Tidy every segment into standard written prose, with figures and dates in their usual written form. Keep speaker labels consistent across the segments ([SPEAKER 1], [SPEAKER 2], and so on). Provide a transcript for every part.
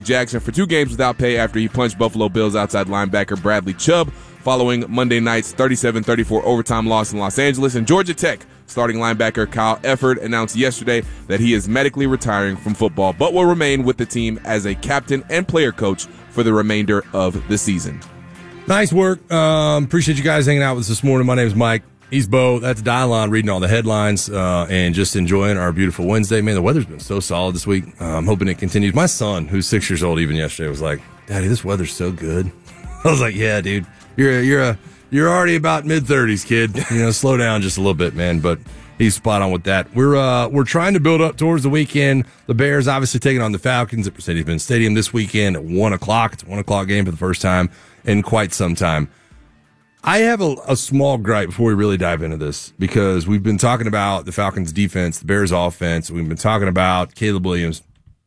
[SPEAKER 1] Jackson for 2 games without pay after he punched Buffalo Bills outside linebacker Bradley Chubb following Monday night's 37-34 overtime loss in Los Angeles. And Georgia Tech starting linebacker Kyle Efford announced yesterday that he is medically retiring from football, but will remain with the team as a captain and player coach for the remainder of the season.
[SPEAKER 2] Nice work. Appreciate you guys hanging out with us this morning. My name is Mike. He's Bo. That's Dylon reading all the headlines and just enjoying our beautiful Wednesday. Man, the weather's been so solid this week. I'm hoping it continues. My son, who's 6 years old, even yesterday, was like, "Daddy, this weather's so good." I was like, "Yeah, dude, you're already about mid-30s, kid. Slow down just a little bit, man." But he's spot on with that. We're trying to build up towards the weekend. The Bears obviously taking on the Falcons at Mercedes-Benz Stadium this weekend at 1:00. It's a 1:00 game for the first time in quite some time. I have a small gripe before we really dive into this, because we've been talking about the Falcons defense, the Bears offense. We've been talking about Caleb Williams.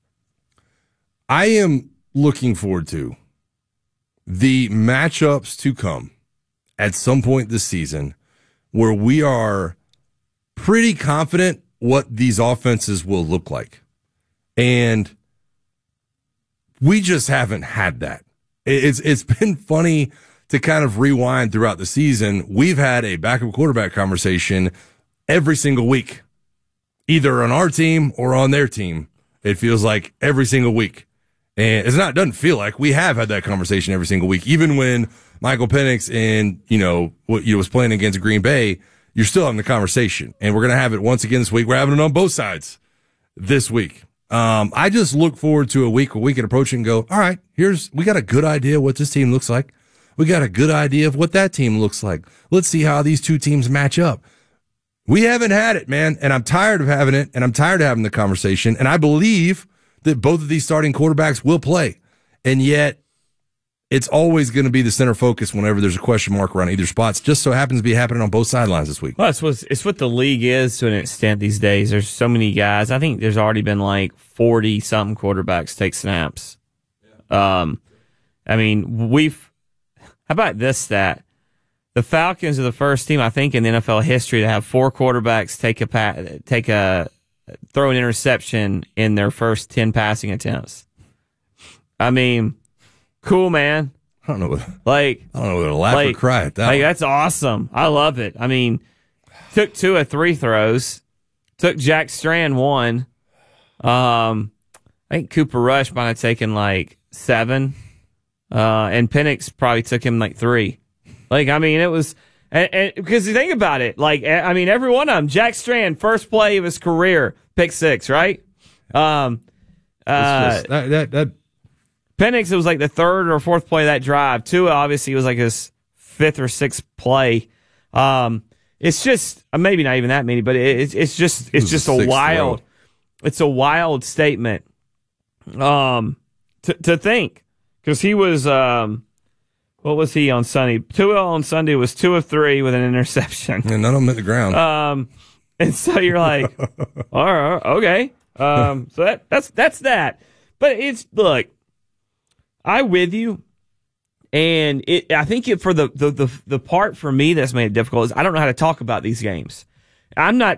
[SPEAKER 2] I am looking forward to the matchups to come at some point this season where we are pretty confident what these offenses will look like. And we just haven't had that. It's been funny to kind of rewind throughout the season. We've had a backup quarterback conversation every single week, either on our team or on their team. It feels like every single week. And it doesn't feel like we have had that conversation every single week. Even when Michael Penix was playing against Green Bay, you're still having the conversation. And we're going to have it once again this week. We're having it on both sides this week. I just look forward to a week where we can approach it and go, all right, we got a good idea what this team looks like. We got a good idea of what that team looks like. Let's see how these two teams match up. We haven't had it, man, and I'm tired of having it, and I'm tired of having the conversation, and I believe that both of these starting quarterbacks will play, and yet it's always going to be the center focus whenever there's a question mark around either spots. Just so happens to be happening on both sidelines this week.
[SPEAKER 3] Well, it's what the league is to an extent these days. There's so many guys. I think there's already been like 40-something quarterbacks take snaps. Yeah. How about this stat? The Falcons are the first team, I think, in the NFL history to have 4 quarterbacks throw an interception in their first 10 passing attempts. I mean, cool, man.
[SPEAKER 2] I don't know whether to laugh or cry at that.
[SPEAKER 3] That's awesome. I love it. I mean, took 2 of 3 throws. Took Jack Strand 1. I think Cooper Rush might have taken 7. And Penix probably took him 3. It was, and because you think about it, every one of them, Jack Strand, first play of his career, pick 6, right? Penix, it was the 3rd or 4th play of that drive. Tua, obviously, was his 5th or 6th play. It's just, maybe not even that many, but it's just a wild, it's a wild statement, to think. Because he was, what was he on Sunday? Tua on Sunday was 2 of 3 with an interception.
[SPEAKER 2] And none of them hit the ground.
[SPEAKER 3] And so you're like, all right, okay. So that's that. But look, I'm with you. And I think for the part for me that's made it difficult is I don't know how to talk about these games. I know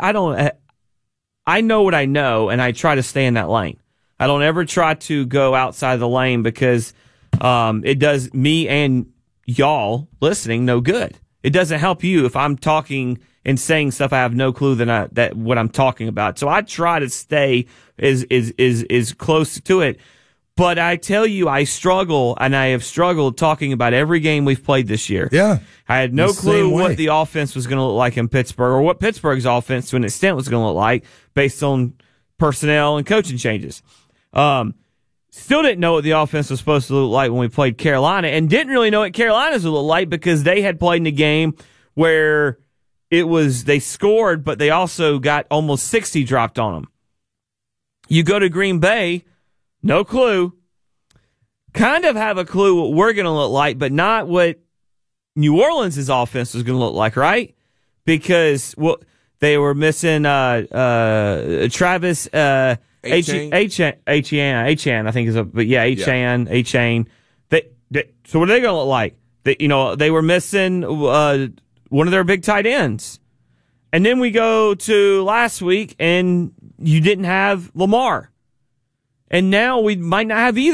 [SPEAKER 3] what I know, and I try to stay in that lane. I don't ever try to go outside the lane because it does me and y'all listening no good. It doesn't help you if I'm talking and saying stuff I have no clue that what I'm talking about. So I try to stay is close to it. But I tell you, I struggle, and I have struggled talking about every game we've played this year.
[SPEAKER 2] Yeah.
[SPEAKER 3] I had no clue what the offense was going to look like in Pittsburgh, or what Pittsburgh's offense to an extent was going to look like based on personnel and coaching changes. Still didn't know what the offense was supposed to look like when we played Carolina, and didn't really know what Carolina's would look like because they had played in a game where they scored, but they also got almost 60 dropped on them. You go to Green Bay, no clue. Kind of have a clue what we're going to look like, but not what New Orleans' offense was going to look like, right? Because they were missing Travis Etienne, I think is Etienne. So what are they going to look like? They were missing one of their big tight ends. And then we go to last week, and you didn't have Lamar. And now we might not have either.